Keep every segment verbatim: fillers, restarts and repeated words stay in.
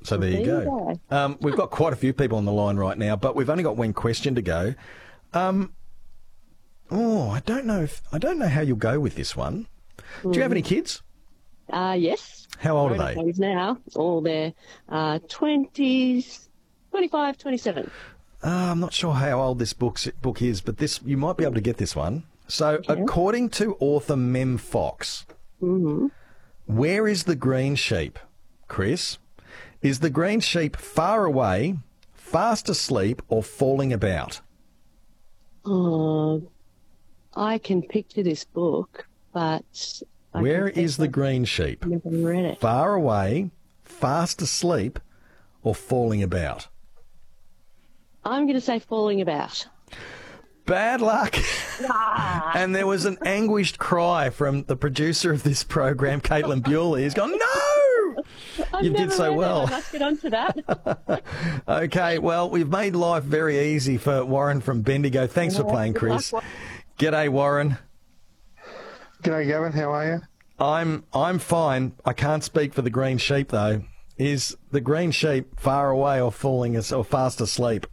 So there, there you go. You go. Um, we've got quite a few people on the line right now, but we've only got one question to go. Um, oh, I don't know if I don't know how you'll go with this one. Mm. Do you have any kids? Uh, yes. How old are they? Now, all their uh, twenties, twenty-five, twenty-seven. Uh, I'm not sure how old this book book is, but this you might be able to get this one. So, okay. According to author Mem Fox, mm-hmm. where is the green sheep, Chris? Is the green sheep far away, fast asleep, or falling about? Oh, I can picture this book, but... I Where is the green sheep? Never read it. Far away, fast asleep, or falling about? I'm going to say falling about. Bad luck. Ah. And there was an anguished cry from the producer of this program, Caitlin Bewley. He's gone, no! I've You did so read well. It. I must get onto that. Okay, well, we've made life very easy for Warren from Bendigo. Thanks yeah, for playing, Chris. Luck. G'day, Warren. G'day, Gavin. How are you? I'm I'm fine. I can't speak for the green sheep, though. Is the green sheep far away or falling as, or fast asleep?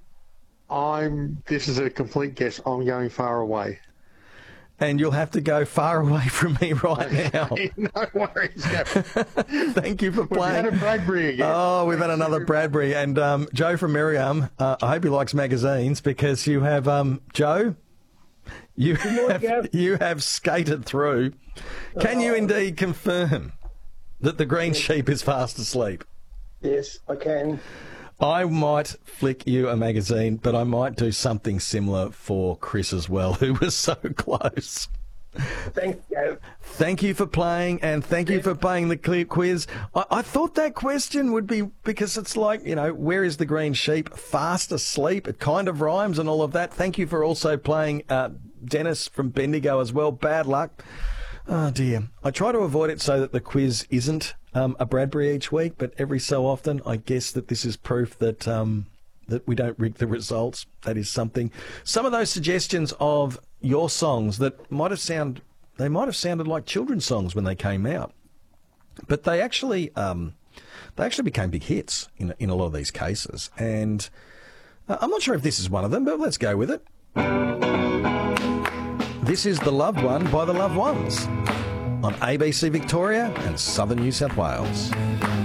I'm. This is a complete guess. I'm going far away. And you'll have to go far away from me right now. No worries, Gavin. Thank you for playing. We've had a Bradbury again. Oh, we've had another Bradbury. And um, Joe from Miriam, uh, I hope he likes magazines because you have, um, Joe, you have, you have skated through. Can you indeed confirm that the green sheep is fast asleep? Yes, I can. I might flick you a magazine, but I might do something similar for Chris as well, who was so close. Thanks, Gav. Thank you for playing, and thank you for playing the clear quiz. I, I thought that question would be, because it's like, you know, where is the green sheep? Fast asleep. It kind of rhymes and all of that. Thank you for also playing uh, Dennis from Bendigo as well. Bad luck. Oh, dear. I try to avoid it so that the quiz isn't um, a Bradbury each week, but every so often I guess that this is proof that um, that we don't rig the results. That is something. Some of those suggestions of your songs that might have sound, they might have sounded like children's songs when they came out, but they actually um, they actually became big hits in in a lot of these cases. And uh, I'm not sure if this is one of them, but let's go with it. This is The Loved One by The Loved Ones on A B C Victoria and Southern New South Wales.